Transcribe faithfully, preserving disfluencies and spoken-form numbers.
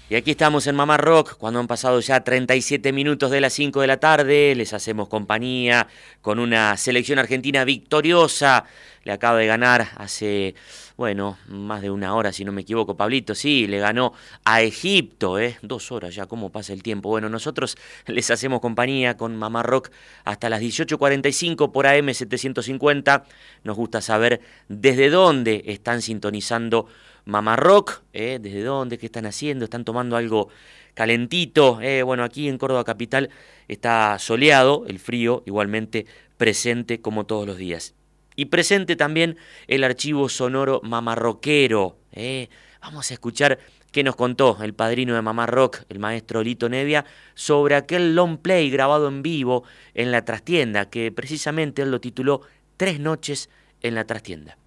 Y aquí estamos en Mamá Rock, cuando han pasado ya treinta y siete minutos de las cinco de la tarde, les hacemos compañía con una selección argentina victoriosa. Le acaba de ganar hace, bueno, más de una hora, si no me equivoco, Pablito, sí, le ganó a Egipto, ¿eh? Dos horas ya, cómo pasa el tiempo. Bueno, nosotros les hacemos compañía con Mamá Rock hasta las dieciocho cuarenta y cinco por A M setecientos cincuenta. Nos gusta saber desde dónde están sintonizando Mamá Rock, ¿eh? ¿Desde dónde? ¿Qué están haciendo? ¿Están tomando algo calentito? Eh, bueno, aquí en Córdoba Capital está soleado, el frío igualmente presente como todos los días. Y presente también el archivo sonoro mamarroquero. ¿eh? Vamos a escuchar qué nos contó el padrino de Mamá Rock, el maestro Lito Nevia, sobre aquel long play grabado en vivo en la trastienda, que precisamente él lo tituló Tres noches en la trastienda.